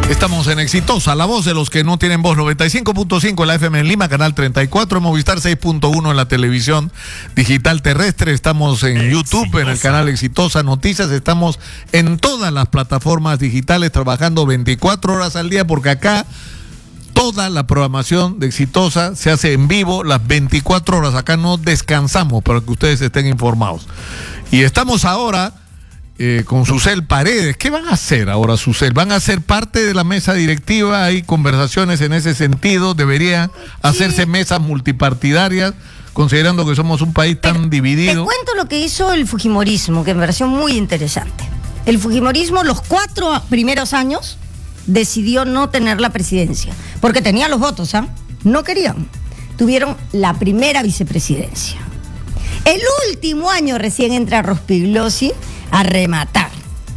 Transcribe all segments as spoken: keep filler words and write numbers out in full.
Estamos en Exitosa, la voz de los que no tienen voz, noventa y cinco punto cinco en la F M en Lima, canal treinta y cuatro, en Movistar seis punto uno en la televisión digital terrestre, estamos en Exitosa. YouTube, en el canal Exitosa Noticias, estamos en todas las plataformas digitales trabajando veinticuatro horas al día, porque acá toda la programación de Exitosa se hace en vivo las veinticuatro horas, acá no descansamos para que ustedes estén informados. Y estamos ahora Eh, con Susel Paredes. ¿Qué van a hacer ahora, Susel? ¿Van a ser parte de la mesa directiva? ¿Hay conversaciones en ese sentido? ¿Deberían hacerse sí. mesas multipartidarias, considerando que somos un país tan Pero, dividido? Te cuento lo que hizo el fujimorismo, que me pareció muy interesante. El fujimorismo, los cuatro primeros años, decidió no tener la presidencia, porque tenía los votos, ¿ah? ¿eh? No querían. Tuvieron la primera vicepresidencia. El último año recién entra Rospigliosi a rematar.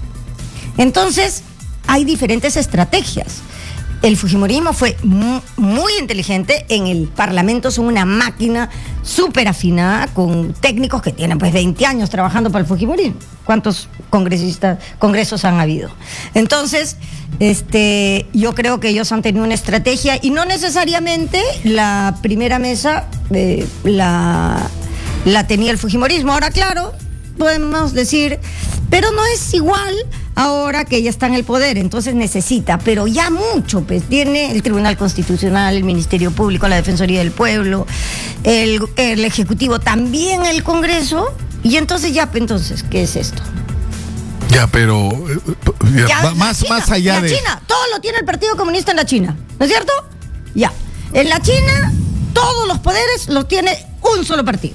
Entonces, hay diferentes estrategias. El fujimorismo fue muy, muy inteligente. En el Parlamento son una máquina súper afinada, con técnicos que tienen pues veinte años trabajando para el fujimorismo. ¿Cuántos congresistas, congresos han habido? Entonces, este, yo creo que ellos han tenido una estrategia, y no necesariamente la primera mesa eh, la, la tenía el fujimorismo. Ahora, claro, podemos decir, pero no es igual ahora que ella está en el poder, entonces necesita, pero ya mucho, pues tiene el Tribunal Constitucional, el Ministerio Público, la Defensoría del Pueblo, el, el Ejecutivo, también el Congreso, y entonces ya, entonces, ¿qué es esto? Ya, pero ya, ya, más, China, más allá la de... China, todo lo tiene el Partido Comunista en la China, ¿no es cierto? Ya, en la China todos los poderes los tiene un solo partido.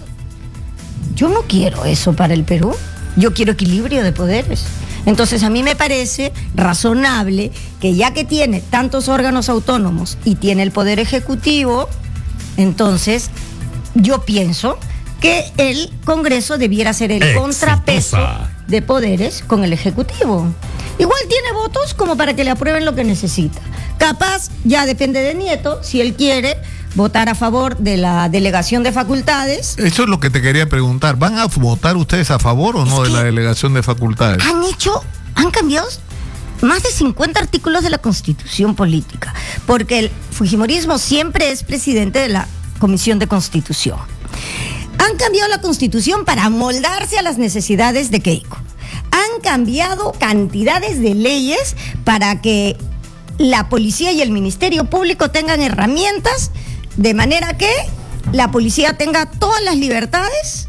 Yo no quiero eso para el Perú. Yo quiero equilibrio de poderes. Entonces, a mí me parece razonable que, ya que tiene tantos órganos autónomos y tiene el poder ejecutivo, entonces yo pienso que el Congreso debiera ser el Exitosa. Contrapeso de poderes con el ejecutivo. Igual tiene votos como para que le aprueben lo que necesita. Capaz, ya depende de Nieto, si él quiere votar a favor de la delegación de facultades. Eso es lo que te quería preguntar. ¿Van a votar ustedes a favor o no de la delegación de facultades? Han hecho, han cambiado más de cincuenta artículos de la Constitución Política, porque el fujimorismo siempre es presidente de la Comisión de Constitución. Han cambiado la Constitución para amoldarse a las necesidades de Keiko. Han cambiado cantidades de leyes para que la policía y el Ministerio Público tengan herramientas, de manera que la policía tenga todas las libertades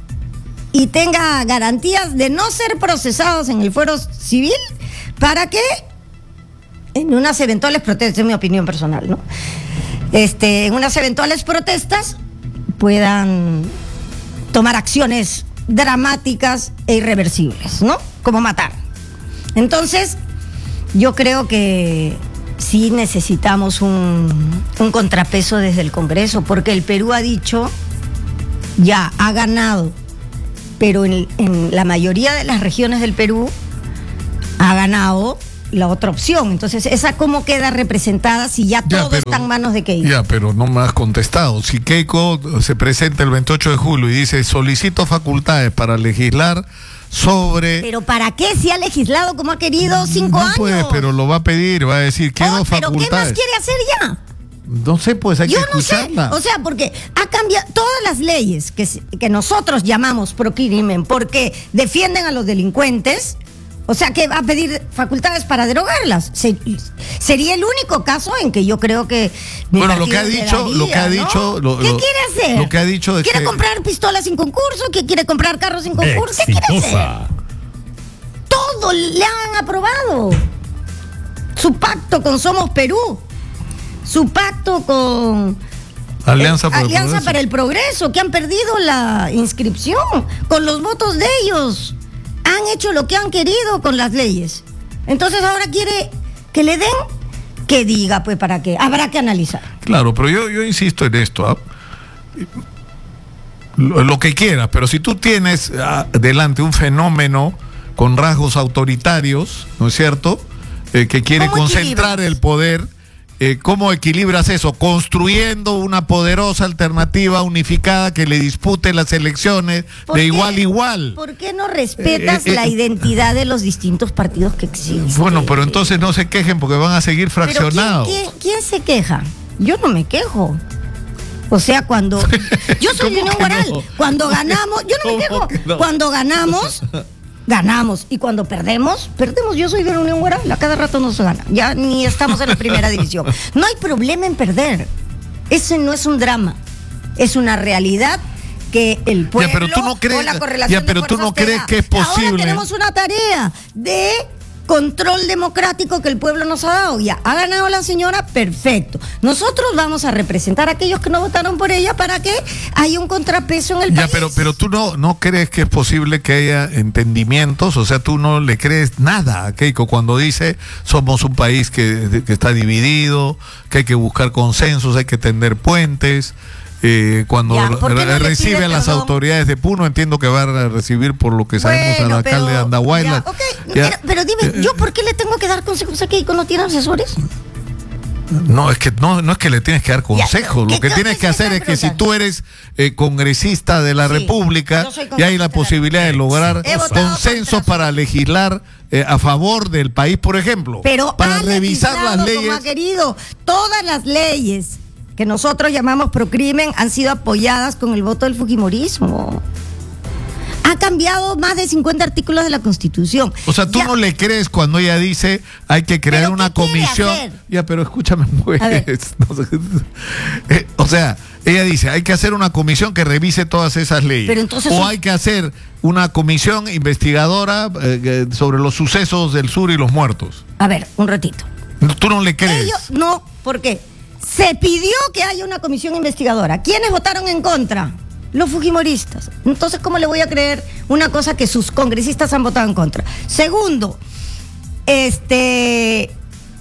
y tenga garantías de no ser procesados en el fuero civil, para que en unas eventuales protestas, es mi opinión personal, ¿no? Este, en unas eventuales protestas puedan tomar acciones dramáticas e irreversibles, ¿no? Como matar. Entonces, yo creo que sí necesitamos un, un contrapeso desde el Congreso, porque el Perú ha dicho, ya ha ganado, pero en, en la mayoría de las regiones del Perú ha ganado la otra opción. Entonces, ¿esa cómo queda representada si ya, ya todo pero, está en manos de Keiko? Ya, pero no me has contestado. Si Keiko se presenta el veintiocho de julio y dice, solicito facultades para legislar sobre... ¿Pero para qué? Si ha legislado como ha querido cinco no años. No puede, pero lo va a pedir, va a decir, quiero oh, facultades. ¿Pero qué más quiere hacer ya? No sé, pues hay Yo que escucharla. No sé. O sea, porque ha cambiado todas las leyes que, que nosotros llamamos pro-crimen, porque defienden a los delincuentes. O sea, que va a pedir facultades para derogarlas. Se, sería el único caso en que yo creo que... Bueno, lo que ha dicho, vida, lo que ha ¿no? dicho... Lo, ¿Qué lo, quiere hacer? Lo que ha dicho es ¿Quiere que... comprar pistolas sin concurso? ¿Qué quiere comprar carros sin concurso? Exitosa. ¿Qué quiere hacer? Todo le han aprobado. Su pacto con Somos Perú. Su pacto con... Alianza, para, Alianza el para el Progreso, que han perdido la inscripción con los votos de ellos. Han hecho lo que han querido con las leyes. Entonces ahora quiere que le den, que diga, pues, para qué. Habrá que analizar. Claro, pero yo, yo insisto en esto, ¿eh? lo, lo que quieras, pero si tú tienes ah, delante un fenómeno con rasgos autoritarios, ¿no es cierto?, eh, que quiere concentrar el poder eh, ¿cómo equilibras eso? Construyendo una poderosa alternativa unificada que le dispute las elecciones de igual a igual. ¿Por qué no respetas Eh, eh, la eh, identidad de los distintos partidos que existen? Bueno, pero entonces no se quejen porque van a seguir fraccionados. ¿Pero quién, quién, quién se queja? Yo no me quejo. O sea, cuando... Yo soy de Unión Guaral. No? Cuando ganamos... Yo no me quejo. No? Cuando ganamos... Ganamos. Y cuando perdemos, perdemos. Yo soy de la Unión Guaral. A cada rato nos gana. Ya ni estamos en la primera división. No hay problema en perder. Ese no es un drama. Es una realidad que el pueblo ya, pero tú no crees, o la correlación ya, pero de tú no crees da. que es posible. Ahora tenemos una tarea de control democrático que el pueblo nos ha dado. Ya, ha ganado la señora, perfecto. Nosotros vamos a representar a aquellos que no votaron por ella para que haya un contrapeso en el ya, país. pero, pero tú no, no crees que es posible que haya entendimientos, o sea, tú no le crees nada a Keiko cuando dice somos un país que, que está dividido, que hay que buscar consensos, hay que tender puentes. Eh, cuando ya, ¿por qué no recibe a las perdón? autoridades de Puno, entiendo que va a recibir por lo que sabemos Bueno, al alcalde pero, de Andahuayla. Ya, okay. pero, pero dime, ¿yo por qué le tengo que dar consejos a Keiko? ¿No tiene asesores? No, es que no, no es que le tienes que dar consejos. Ya, Lo que tienes que hacer es que si tú eres eh, congresista de la sí, República y hay la posibilidad de lograr consensos para legislar eh, a favor del país, por ejemplo, pero para revisar las leyes. Como ha querido, todas las leyes que nosotros llamamos procrimen han sido apoyadas con el voto del fujimorismo. Ha cambiado más de cincuenta artículos de la Constitución. O sea, tú ya no le crees cuando ella dice hay que crear ¿Pero una qué quiere comisión. hacer? Ya, pero escúchame, pues. No sé. eh, o sea, ella dice hay que hacer una comisión que revise todas esas leyes. Pero entonces, o hay que hacer una comisión investigadora eh, sobre los sucesos del sur y los muertos. A ver, un ratito. ¿Tú no le crees? Ellos, no, ¿por qué? Se pidió que haya una comisión investigadora. ¿Quiénes votaron en contra? Los fujimoristas. Entonces, ¿cómo le voy a creer una cosa que sus congresistas han votado en contra? Segundo, este...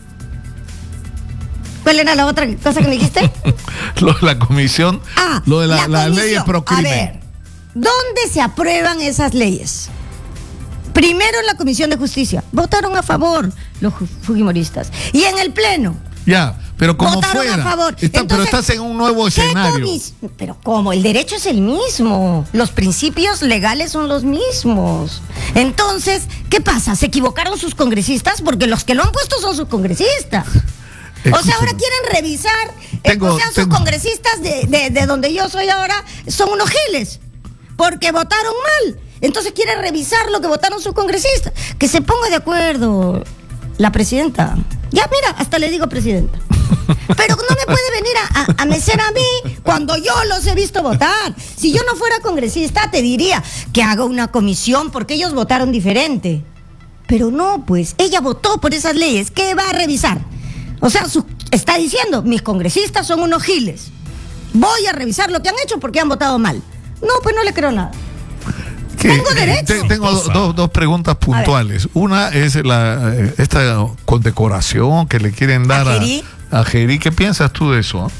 ¿cuál era la otra cosa que me dijiste? lo de la comisión. Ah, lo de la, la las comisión. leyes pro crimen. A ver, ¿dónde se aprueban esas leyes? Primero en la Comisión de Justicia. Votaron a favor los fujimoristas. Y en el Pleno. Ya, pero como votaron fuera. a favor. Está, Entonces, pero estás en un nuevo escenario. Comis- pero ¿cómo? El derecho es el mismo. Los principios legales son los mismos. Entonces, ¿qué pasa? ¿Se equivocaron sus congresistas? Porque los que lo han puesto son sus congresistas. Escúchame. O sea, ahora quieren revisar. Tengo, o sea, sus tengo... congresistas de, de, de donde yo soy ahora son unos giles. Porque votaron mal. Entonces quieren revisar lo que votaron sus congresistas. Que se ponga de acuerdo la presidenta. Ya, mira, hasta le digo presidenta. Pero no me puede venir a, a, a mecer a mí cuando yo los he visto votar. Si yo no fuera congresista, te diría que haga una comisión porque ellos votaron diferente. Pero no, pues, ella votó por esas leyes. ¿Qué va a revisar? O sea, su, está diciendo, mis congresistas son unos giles. Voy a revisar lo que han hecho porque han votado mal. No, pues no le creo nada. ¿Qué? Tengo derecho. Te- tengo do- do- dos preguntas puntuales. Una es la eh, esta condecoración que le quieren dar ¿A a, Gerí? a Gerí. ¿Qué piensas tú de eso?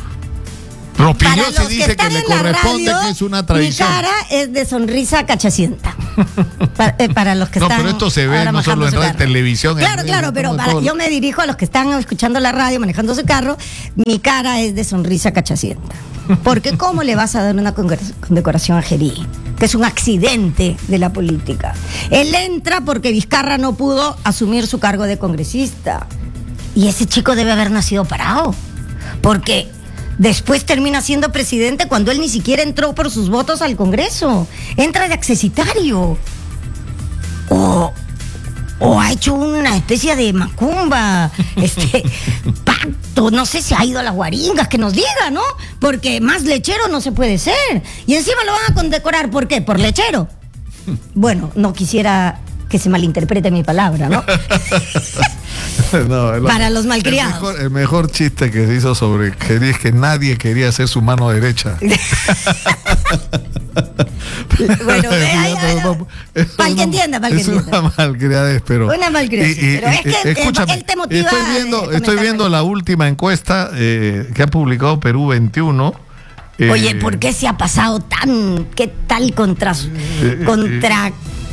Ropilló Para se los que dice que están le en la corresponde, radio, que es una tradición. Mi cara es de sonrisa cachacienta. para, eh, para los que No, están pero esto se ve ahora no solo manejando en su radio, carro. televisión, en- Claro, claro, en- pero en para- todo. yo me dirijo a los que están escuchando la radio, manejando su carro. Mi cara es de sonrisa cachacienta. Porque ¿cómo le vas a dar una congre- condecoración a Gerí? Que es un accidente de la política. Él entra porque Vizcarra no pudo asumir su cargo de congresista. Y ese chico debe haber nacido parado. Porque después termina siendo presidente cuando él ni siquiera entró por sus votos al Congreso. Entra de accesitario. O, o ha hecho una especie de macumba, este pacto, no sé si ha ido a las guaringas, que nos diga, ¿no? Porque más lechero no se puede ser. Y encima lo van a condecorar, ¿por qué? ¿Por lechero? Bueno, no quisiera que se malinterprete mi palabra, ¿no? No, el- Para los malcriados. El mejor, el mejor chiste que se hizo sobre Gerí es que nadie quería ser su mano derecha. Bueno, eh, ay, ay, ay. Para el que entienda, para el que es entienda. una malcriadez, pero. Una malcriadez, y- y- pero es que, y- eh, escúchame, él te motiva estoy a, viendo, eh, estoy comentar viendo cualquier- la última encuesta eh, que ha publicado Perú veintiuno. eh, Oye, ¿por qué se ha pasado tan, qué tal contra, eh, contra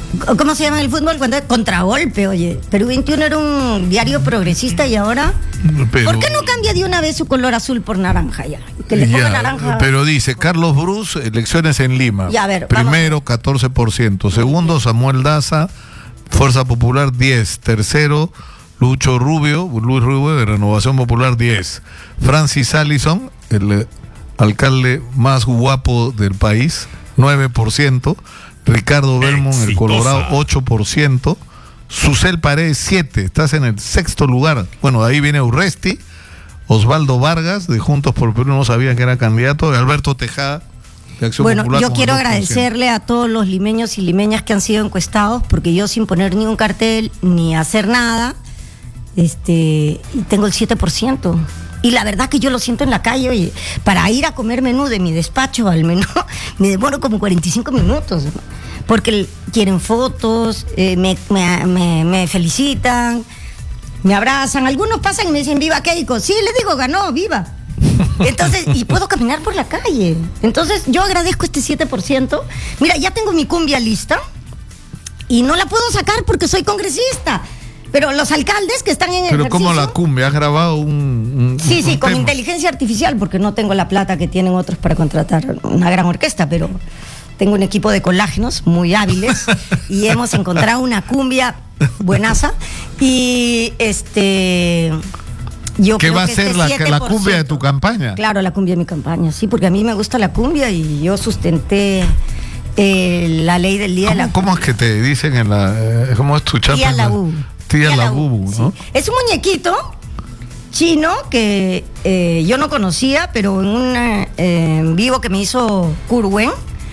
¿Cómo se llama en el fútbol? Cuando contragolpe, oye. Perú veintiuno era un diario progresista y ahora... Pero, ¿por qué no cambia de una vez su color azul por naranja ya? Que le ponga ya, naranja. Pero dice, Carlos Brus, elecciones en Lima. Ya, a ver, primero, vamos. catorce por ciento. Segundo, Samuel Daza, Fuerza Popular, diez. Tercero, Lucho Rubio, Luis Rubio, de Renovación Popular, diez. Francis Allison, el alcalde más guapo del país, nueve por ciento. Ricardo Belmont, el Colorado, ocho por ciento. Susel Paredes, siete. Estás en el sexto lugar. Bueno, de ahí viene Urresti. Osvaldo Vargas, de Juntos por Perú, no sabía que era candidato. Alberto Tejada, de Acción bueno, Popular. Bueno, yo quiero agradecerle a todos los limeños y limeñas que han sido encuestados, porque yo sin poner ni un cartel ni hacer nada, este, tengo el siete por ciento. Y la verdad que yo lo siento en la calle, oye, para ir a comer menú de mi despacho al menú, me demoro como cuarenta y cinco minutos, ¿no? Porque quieren fotos, eh, me, me, me, me felicitan, me abrazan, algunos pasan y me dicen, viva Keiko, sí, les digo, ganó, viva. Entonces, y puedo caminar por la calle. Entonces, yo agradezco este siete por ciento. Mira, ya tengo mi cumbia lista y no la puedo sacar porque soy congresista. Pero los alcaldes que están en el Pero ¿cómo la cumbia? ¿Has grabado un, un Sí, sí, un con tema? inteligencia artificial, porque no tengo la plata que tienen otros para contratar una gran orquesta, pero tengo un equipo de colágenos muy hábiles y hemos encontrado una cumbia buenaza. Y este... Yo ¿Qué creo va a que ser este la, siete por ciento, la cumbia de tu campaña? Claro, la cumbia de mi campaña, sí, porque a mí me gusta la cumbia y yo sustenté eh, la ley del día ¿Cómo, de la ¿Cómo es que te dicen en la... Eh, ¿Cómo es tu chapa? Tía la Bu. Tía la Bu, ¿no? Sí. Es un muñequito chino que eh, yo no conocía, pero en un eh, en vivo que me hizo Kurwen,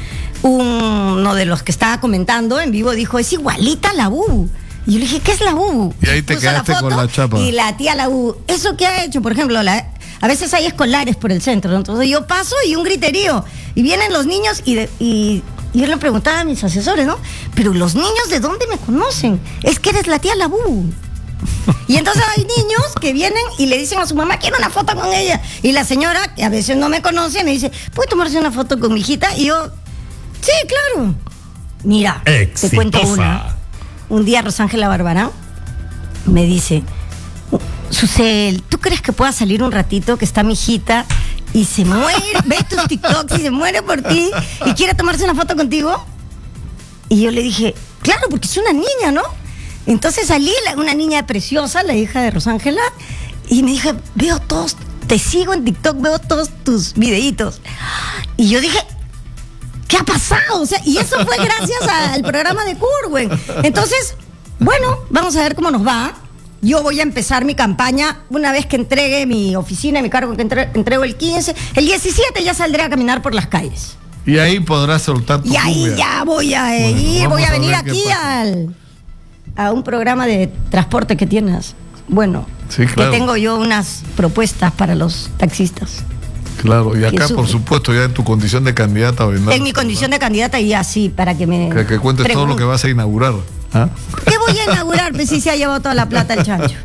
uno de los que estaba comentando en vivo dijo, es igualita a la Bu. Y yo le dije, ¿qué es la Bu? Y ahí te Puso quedaste la foto con la chapa. Y la tía la Bu, ¿eso qué ha hecho? Por ejemplo, la, a veces hay escolares por el centro, ¿no? Entonces yo paso y un griterío, y vienen los niños y, de, y, y yo le preguntaba a mis asesores, ¿no? Pero los niños, ¿de dónde me conocen? Es que eres la tía la Bu. Y entonces hay niños que vienen y le dicen a su mamá, quiero una foto con ella. Y la señora, que a veces no me conoce, me dice, ¿puede tomarse una foto con mi hijita? Y yo, sí, claro. Mira, Exitosa. te cuento una. Un día Rosángela Barbarán me dice, Susel, ¿tú crees que pueda salir un ratito que está mi hijita y se muere, ve tus TikToks y se muere por ti y quiere tomarse una foto contigo? Y yo le dije, claro, porque es una niña, ¿no? Entonces salí, una niña preciosa, la hija de Rosángela, y me dije, veo todos, te sigo en TikTok, veo todos tus videitos. Y yo dije, ¿qué ha pasado? O sea, y eso fue gracias al programa de Kurwen. Entonces, bueno, vamos a ver cómo nos va. Yo voy a empezar mi campaña una vez que entregue mi oficina, mi cargo que entre, entrego el quince. El diecisiete ya saldré a caminar por las calles. Y ahí podrás soltar tu Y ahí cumbia. ya voy a Bueno, ir, voy vamos a a venir ver qué aquí pasa. al, a un programa de transporte que tienes. Bueno, Sí, claro. que tengo yo unas propuestas para los taxistas. Claro, y acá, Jesús. por supuesto, ya en tu condición de candidata. ¿verdad? En mi condición de candidata y así, para que me... Que, que cuentes todo lo que vas a inaugurar. ¿Ah? ¿Qué voy a inaugurar? Pues si se ha llevado toda la plata el chancho.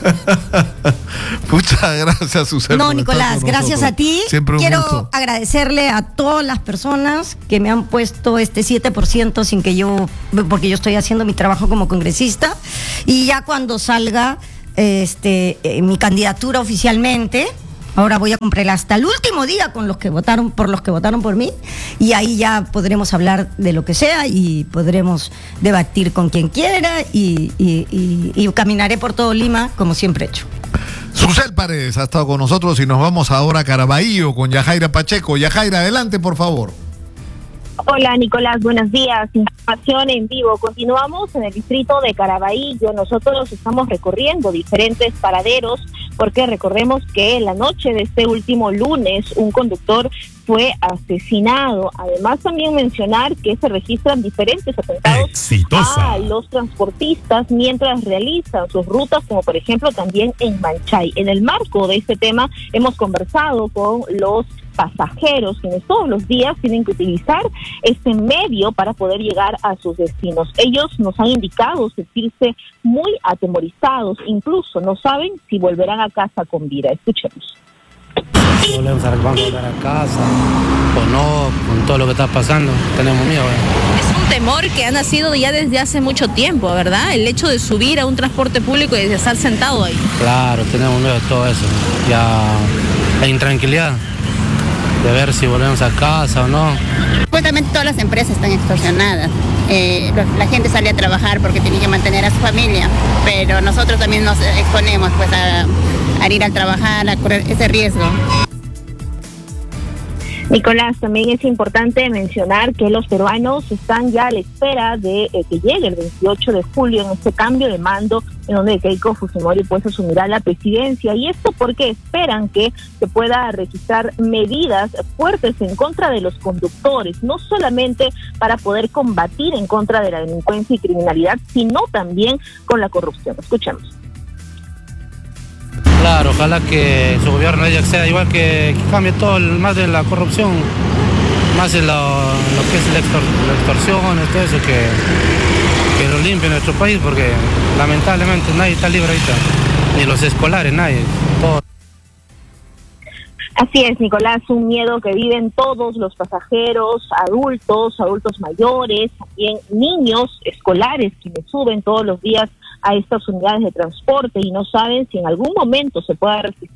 Muchas gracias, Susana. No, por estar Nicolás, con gracias nosotros. a ti. Siempre un Quiero gusto. agradecerle a todas las personas que me han puesto este siete por ciento sin que yo, porque yo estoy haciendo mi trabajo como congresista. Y ya cuando salga este eh, mi candidatura oficialmente, ahora voy a cumplir hasta el último día con los que votaron, por los que votaron por mí, y ahí ya podremos hablar de lo que sea y podremos debatir con quien quiera y, y, y, y caminaré por todo Lima como siempre he hecho. Susel Paredes ha estado con nosotros y nos vamos ahora a Caraballo con Yajaira Pacheco. Yajaira, adelante, por favor. Hola Nicolás, buenos días. Información en vivo. Continuamos en el distrito de Caraballo. Nosotros estamos recorriendo diferentes paraderos porque recordemos que la noche de este último lunes un conductor fue asesinado. Además también mencionar que se registran diferentes atentados Exitosa. a los transportistas mientras realizan sus rutas, como por ejemplo también en Manchay. En el marco de este tema hemos conversado con los pasajeros quienes todos los días tienen que utilizar este medio para poder llegar a sus destinos. Ellos nos han indicado sentirse muy atemorizados, incluso no saben si volverán a casa con vida. Escuchemos. Volvemos a, vamos a volver a casa o no, con todo lo que está pasando, tenemos miedo. ¿eh? un temor que ha nacido ya desde hace mucho tiempo, ¿verdad? El hecho de subir a un transporte público y de estar sentado ahí. Claro, tenemos miedo de todo eso. Ya la intranquilidad de ver si volvemos a casa o no. Supuestamente todas las empresas están extorsionadas. Eh, la gente sale a trabajar porque tiene que mantener a su familia, pero nosotros también nos exponemos pues a, a ir a trabajar, a correr ese riesgo. Nicolás, también es importante mencionar que los peruanos están ya a la espera de eh, que llegue el veintiocho de julio en este cambio de mando en donde Keiko Fujimori pues asumirá la presidencia, y esto porque esperan que se pueda registrar medidas fuertes en contra de los conductores, no solamente para poder combatir en contra de la delincuencia y criminalidad, sino también con la corrupción. Escuchemos. Claro, ojalá que su gobierno ella sea igual, que, que cambie todo, el, más de la corrupción, más de lo, lo que es la, extor, la extorsión, todo eso, que, que lo limpie nuestro país, porque lamentablemente nadie está libre ahorita, ni los escolares, nadie, todo. Así es, Nicolás, un miedo que viven todos los pasajeros, adultos, adultos mayores, también niños escolares quienes suben todos los días a estas unidades de transporte y no saben si en algún momento se pueda resistir.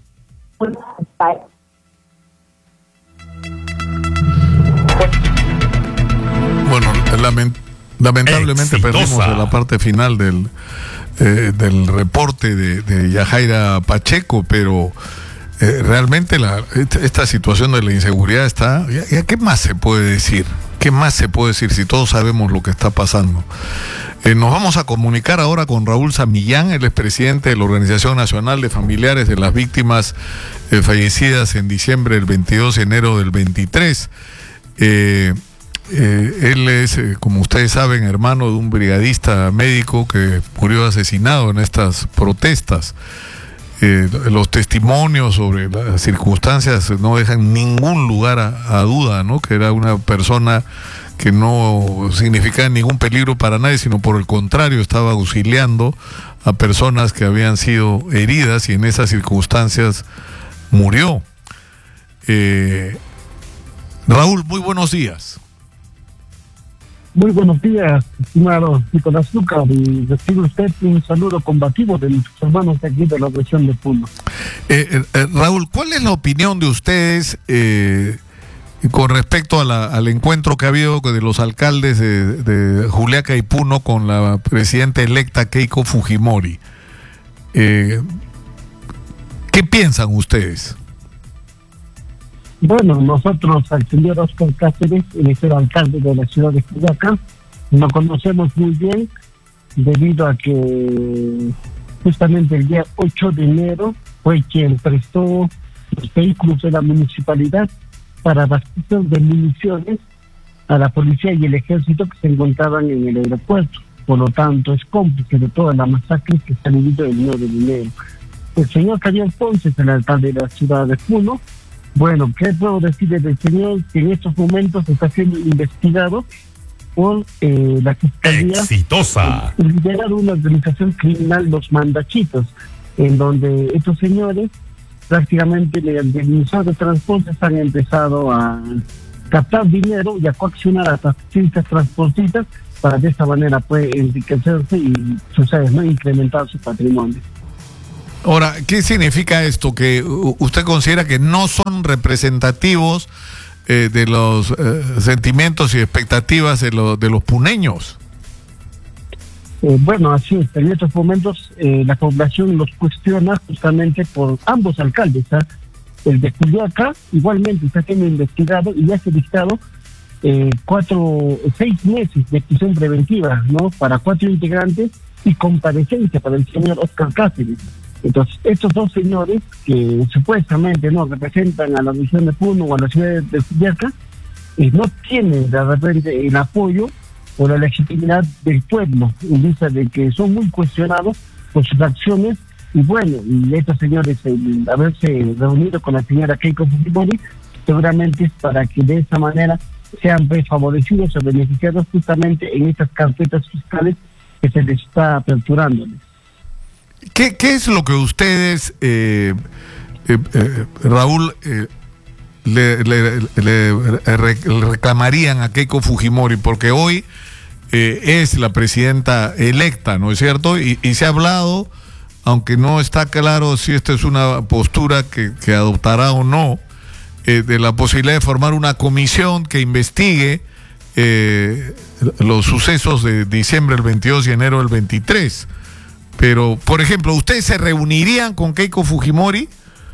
Bueno, lament lamentablemente Exitosa. Perdimos la parte final del, eh, del reporte de, de Yajaira Pacheco, pero eh, realmente la, esta, esta situación de la inseguridad está... ¿ya, ya qué más se puede decir? ¿Qué más se puede decir si todos sabemos lo que está pasando? Eh, nos vamos a comunicar ahora con Raúl Samillán, él es presidente de la Organización Nacional de Familiares de las Víctimas eh, fallecidas en diciembre del veintidós y enero del veintitrés. Eh, eh, él es, eh, como ustedes saben, hermano de un brigadista médico que murió asesinado en estas protestas. Eh, los testimonios sobre las circunstancias no dejan ningún lugar a, a duda, ¿no? Que era una persona que no significaba ningún peligro para nadie, sino por el contrario, estaba auxiliando a personas que habían sido heridas y en esas circunstancias murió. Eh, Raúl, muy buenos días. Muy buenos días, estimado Nicolás Luca, y recibe usted un saludo combativo de nuestros hermanos de aquí de la región de Puno. Eh, eh, Raúl, ¿cuál es la opinión de ustedes eh, con respecto a la, al encuentro que ha habido de los alcaldes de, de Juliaca y Puno con la presidenta electa Keiko Fujimori? Eh, ¿Qué piensan ustedes? Bueno, nosotros al señor Oscar Cáceres, el ser alcalde de la ciudad de Juliaca, lo conocemos muy bien debido a que justamente el día ocho de enero fue quien prestó los vehículos de la municipalidad para abastecer de municiones a la policía y el ejército que se encontraban en el aeropuerto. Por lo tanto, es cómplice de toda la masacre que se ha vivido el nueve de enero. El señor Javier Ponce, el alcalde de la ciudad de Puno, bueno, ¿qué puedo decirle del señor? Que en estos momentos está siendo investigado por eh, la Fiscalía. Exitosa. Eh, liderado una organización criminal, los Mandachitos, en donde estos señores prácticamente mediante el Ministerio de Transportes han empezado a captar dinero y a coaccionar a taxistas, transportistas para de esta manera pues enriquecerse y, sucede, ¿no?, incrementar su patrimonio. Ahora, ¿qué significa esto? ¿Que usted considera que no son representativos eh, de los eh, sentimientos y expectativas de, lo, de los puneños? Eh, bueno, así es. En estos momentos eh, la población los cuestiona justamente por ambos alcaldes. ¿eh? El de Juliaca igualmente está siendo investigado y ya se ha dictado eh, cuatro, seis meses de prisión preventiva, ¿no?, para cuatro integrantes y comparecencia para el señor Oscar Cáceres. Entonces, estos dos señores que supuestamente no representan a la región de Puno o a la ciudad de Juliaca, eh, no tienen de repente el apoyo o la legitimidad del pueblo, en vista de que son muy cuestionados por sus acciones. Y bueno, y estos señores, el haberse reunido con la señora Keiko Fujimori, seguramente es para que de esa manera sean pues favorecidos o beneficiados justamente en estas carpetas fiscales que se les está aperturándoles. ¿Qué, qué es lo que ustedes, eh, eh, eh, Raúl, eh, le, le, le, le reclamarían a Keiko Fujimori? Porque hoy eh, es la presidenta electa, ¿no es cierto? Y, y se ha hablado, aunque no está claro si esta es una postura que, que adoptará o no, eh, de la posibilidad de formar una comisión que investigue eh, los sucesos de diciembre del veintidós y enero del veintitrés. Pero, por ejemplo, ¿ustedes se reunirían con Keiko Fujimori?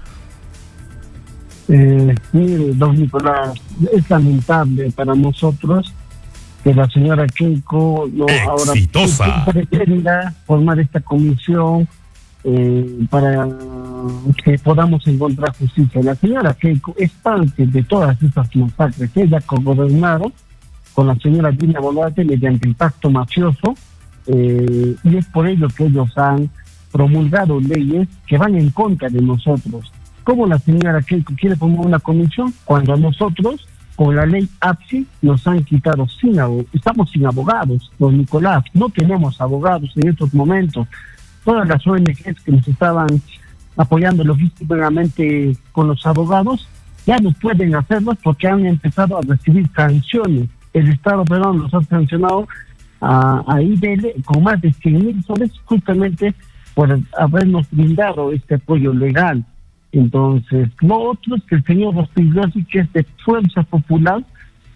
Eh, mire, don Nicolás, es lamentable para nosotros que la señora Keiko no Exitosa. ahora pretenda formar esta comisión eh, para que podamos encontrar justicia. La señora Keiko es parte de todas estas masacres. Ella co-gobernaron con la señora Dina Boluarte mediante el pacto mafioso, eh, y es por ello que ellos han promulgado leyes que van en contra de nosotros. ¿Cómo la señora Keiko quiere formar una comisión cuando a nosotros, con la ley A P S I, nos han quitado sin abogados? Estamos sin abogados, don Nicolás, no tenemos abogados en estos momentos. Todas las O N Ges que nos estaban apoyando logísticamente con los abogados ya no pueden hacerlo porque han empezado a recibir sanciones. El Estado peruano los ha sancionado a, a I D L con más de cien mil soles justamente por habernos brindado este apoyo legal. Entonces, lo otro es que el señor Rospigliosi, que es de Fuerza Popular,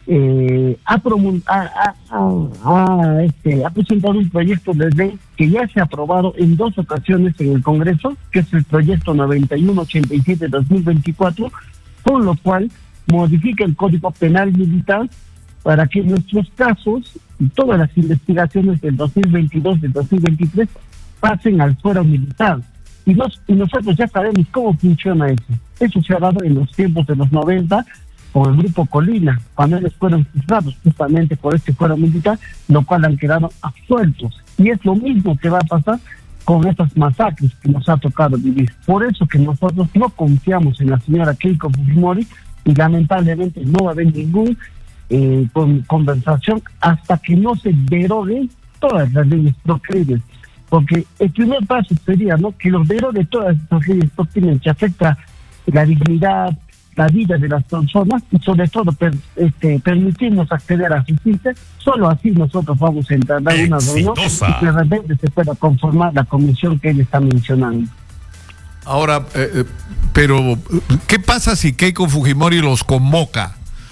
eh, ha, promul- ha, ha, ha, ha, este, ha presentado un proyecto de ley que ya se ha aprobado en dos ocasiones en el Congreso, que es el proyecto noventa y uno ochenta y siete dos mil veinticuatro, con lo cual modifica el Código Penal Militar para que nuestros casos y todas las investigaciones del dos mil veintidós, del dos mil veintitrés, pasen al fuero militar. Y, nos, y nosotros ya sabemos cómo funciona eso. Eso se ha dado en los tiempos de los noventa con el Grupo Colina, cuando ellos fueron juzgados justamente por este fuero militar, lo cual han quedado absueltos. Y es lo mismo que va a pasar con estas masacres que nos ha tocado vivir. Por eso que nosotros no confiamos en la señora Keiko Fujimori y lamentablemente no va a haber ningún eh, con, conversación hasta que no se deroguen todas las leyes proclives. Porque el primer paso sería, ¿no?, que los deroguen todas estas leyes proclives que afecta la dignidad, la vida de las personas y sobre todo per, este, permitirnos acceder a justicia. Solo así nosotros vamos a entrar a una reunión y que de repente se pueda conformar la comisión que él está mencionando. Ahora, eh, pero ¿qué pasa si Keiko Fujimori los convoca?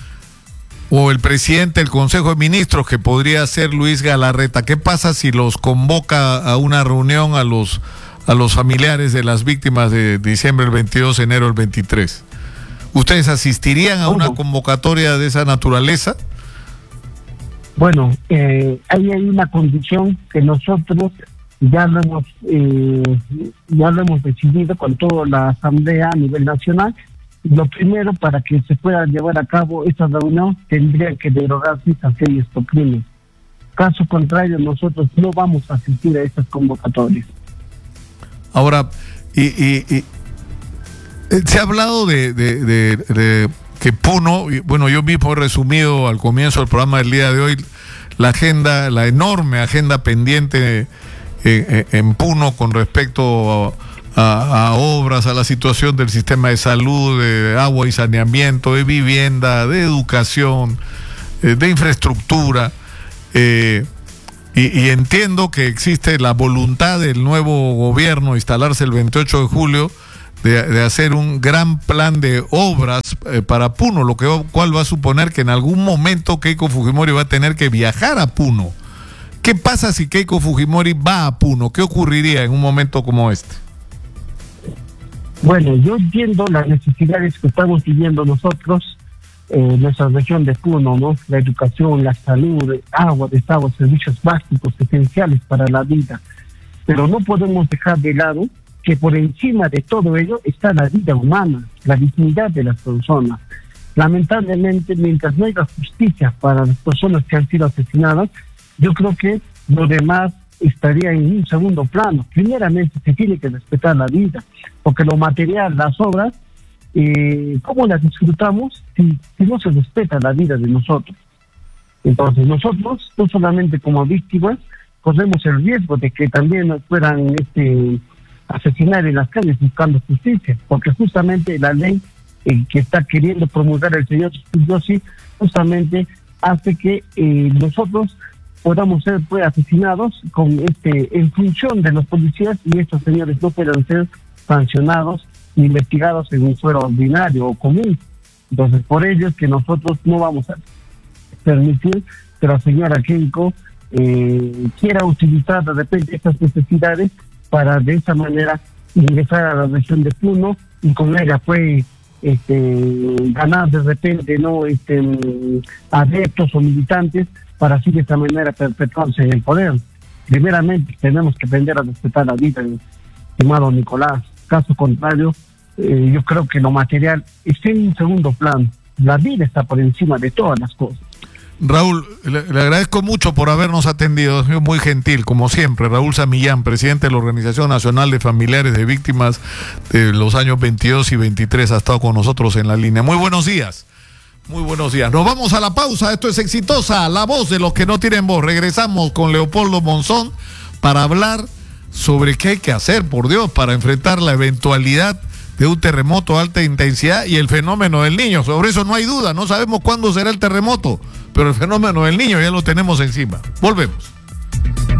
O el presidente del Consejo de Ministros, que podría ser Luis Galarreta, ¿qué pasa si los convoca a una reunión a los a los familiares de las víctimas de diciembre del veintidós, enero del veintitrés? ¿Ustedes asistirían a una convocatoria de esa naturaleza? Bueno, eh, ahí hay una condición que nosotros ya lo hemos eh, ya lo hemos decidido con toda la asamblea a nivel nacional. Lo primero, para que se pueda llevar a cabo esta reunión, tendría que derogarse estas leyes proclives. Caso contrario, nosotros no vamos a asistir a estas convocatorias. Ahora, y, y, y se ha hablado de, de, de, de que Puno, y bueno, yo mismo he resumido al comienzo del programa del día de hoy la agenda, la enorme agenda pendiente eh, en Puno con respecto a A, a obras, a la situación del sistema de salud, de agua y saneamiento, de vivienda, de educación, eh, de infraestructura, eh, y, y entiendo que existe la voluntad del nuevo gobierno de instalarse el veintiocho de julio de, de hacer un gran plan de obras eh, para Puno, lo que cual va a suponer que en algún momento Keiko Fujimori va a tener que viajar a Puno. ¿Qué pasa si Keiko Fujimori va a Puno? ¿Qué ocurriría en un momento como este? Bueno, yo entiendo las necesidades que estamos viviendo nosotros en eh, nuestra región de Puno, ¿no? La educación, la salud, agua, desagüe, servicios básicos esenciales para la vida. Pero no podemos dejar de lado que por encima de todo ello está la vida humana, la dignidad de las personas. Lamentablemente, mientras no haya justicia para las personas que han sido asesinadas, yo creo que lo demás estaría en un segundo plano. Primeramente se tiene que respetar la vida, porque lo material, las obras, eh, ¿cómo las disfrutamos si, si no se respeta la vida de nosotros? Entonces nosotros, no solamente como víctimas, corremos el riesgo de que también nos puedan este, asesinar en las calles buscando justicia, porque justamente la ley eh, que está queriendo promulgar el señor Rospigliosi justamente hace que eh, nosotros podamos ser pues asesinados con este en función de los policías y estos señores no puedan ser sancionados ni investigados en un fuero ordinario o común. Entonces, por ello es que nosotros no vamos a permitir que la señora Keiko eh, quiera utilizar de repente estas necesidades para de esa manera ingresar a la región de Puno y con ella fue este, ganar de repente no este, adeptos o militantes para así de esta manera perpetuarse en el poder. Primeramente tenemos que aprender a respetar la vida, estimado Nicolás. Caso contrario, eh, yo creo que lo material está en un segundo plano. La vida está por encima de todas las cosas. Raúl, le, le agradezco mucho por habernos atendido, es muy gentil, como siempre. Raúl Samillán, presidente de la Organización Nacional de Familiares de Víctimas de los años veintidós y veintitrés, ha estado con nosotros en la línea. Muy buenos días, muy buenos días. Nos vamos a la pausa, esto es Exitosa, la voz de los que no tienen voz. Regresamos con Leopoldo Monzón para hablar sobre qué hay que hacer, por Dios, para enfrentar la eventualidad de un terremoto de alta intensidad y el fenómeno del Niño. Sobre eso no hay duda, no sabemos cuándo será el terremoto, pero el fenómeno del Niño ya lo tenemos encima. Volvemos.